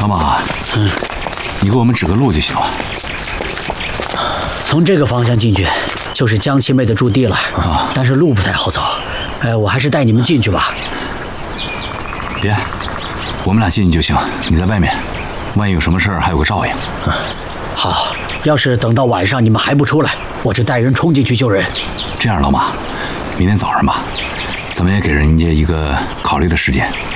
老马，你给我们指个路就行了。 从这个方向进去，就是江七妹的驻地了。但是路不太好走。我还是带你们进去吧。 别，我们俩进去就行，你在外面，万一有什么事儿还有个照应。 好，要是等到晚上你们还不出来，我就带人冲进去救人。 这样，老马，明天早上吧，咱们也给人家一个考虑的时间。